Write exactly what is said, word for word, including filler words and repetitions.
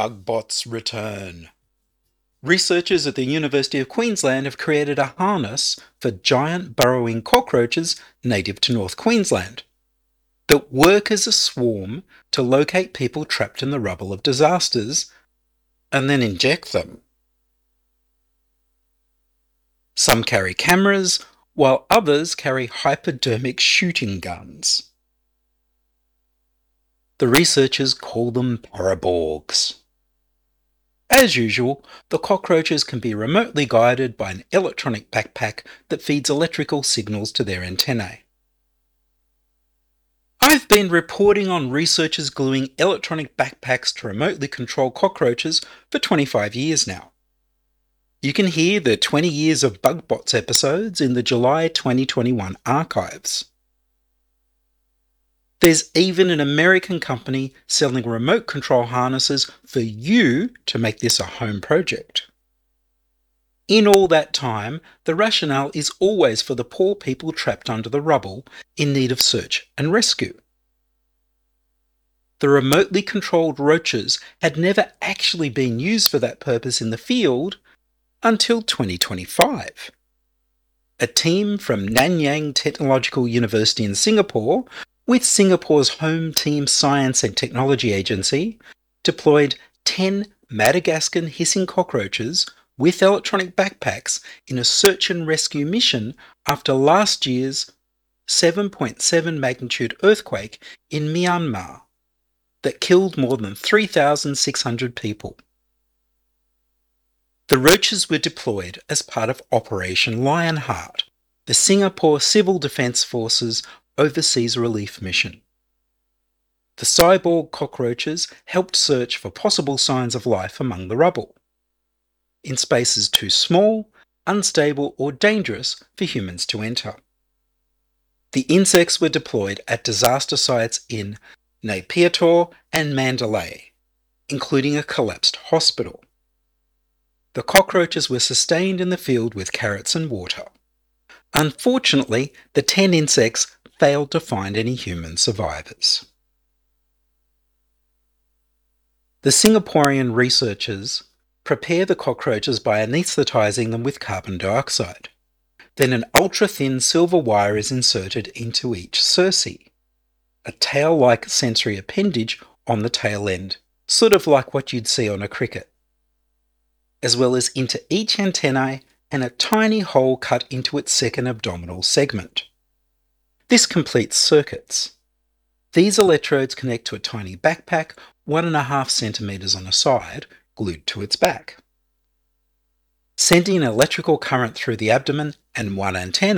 Bug bots return. Researchers at the University of Queensland have created a harness for giant burrowing cockroaches native to North Queensland that work as a swarm to locate people trapped in the rubble of disasters and then inject them. Some carry cameras, while others carry hypodermic shooting guns. The researchers call them paraborgs. As usual, the cockroaches can be remotely guided by an electronic backpack that feeds electrical signals to their antennae. I've been reporting on researchers gluing electronic backpacks to remotely control cockroaches for twenty-five years now. You can hear the twenty years of BugBots episodes in the July twenty twenty-one archives. There's even an American company selling remote control harnesses for you to make this a home project. In all that time, the rationale is always for the poor people trapped under the rubble in need of search and rescue. The remotely controlled roaches had never actually been used for that purpose in the field until twenty twenty-five. A team from Nanyang Technological University in Singapore, with Singapore's Home Team Science and Technology Agency, deployed ten Madagascan hissing cockroaches with electronic backpacks in a search and rescue mission after last year's seven point seven magnitude earthquake in Myanmar that killed more than three thousand six hundred people. The roaches were deployed as part of Operation Lionheart, the Singapore Civil Defence Force's overseas relief mission. The cyborg cockroaches helped search for possible signs of life among the rubble, in spaces too small, unstable, or dangerous for humans to enter. The insects were deployed at disaster sites in Nay Pyi Taw and Mandalay, including a collapsed hospital. The cockroaches were sustained in the field with carrots and water. Unfortunately, the ten insects failed to find any human survivors. The Singaporean researchers prepare the cockroaches by anaesthetising them with carbon dioxide. Then an ultra-thin silver wire is inserted into each cerci, a tail-like sensory appendage on the tail end, sort of like what you'd see on a cricket, as well as into each antennae and a tiny hole cut into its second abdominal segment. This completes circuits. These electrodes connect to a tiny backpack, one and a half centimetres on a side, glued to its back. Sending an electrical current through the abdomen and one antenna